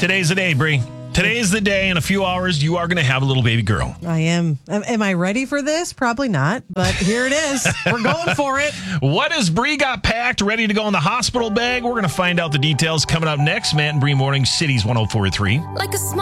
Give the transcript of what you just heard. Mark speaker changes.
Speaker 1: Today's the day, Bree. Today's the day. In a few hours, you are going to have a little baby girl.
Speaker 2: I am. Am I ready for this? Probably not, but here it is. We're going for it.
Speaker 1: What has Bree got packed, ready to go in the hospital bag? We're going to find out the details coming up next. Matt and Bree Morning, Cities 104.3.
Speaker 3: Like a smile.